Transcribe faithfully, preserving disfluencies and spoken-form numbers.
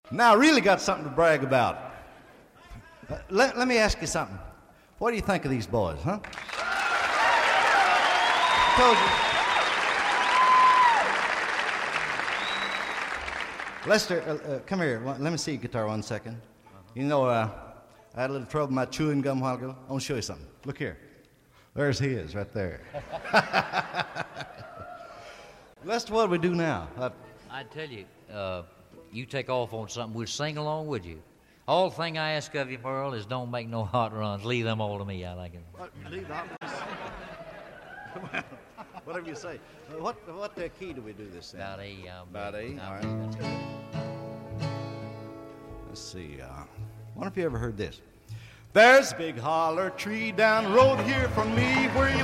Now I really got something to brag about. Uh, let, let me ask you something. What do you think of these boys, huh? I told you. Lester, uh, uh, come here. Let me see your guitar one second. Uh-huh. You know, uh, I had a little trouble with my chewing gum a while ago. I want to show you something. Look here. There's his right there. Lester, what do we do now? Uh, I tell you, uh, you take off on something, we'll sing along with you. All thing I ask of you, Merle, is don't make no hot runs. Leave them all to me, I like it. What, leave the hot runs? Whatever you say. Uh, what what uh, key do we do this in? About A. Um, About A, um, all right. Let's see. Uh, wonder if you ever heard this. There's a big holler tree down the road here from me where you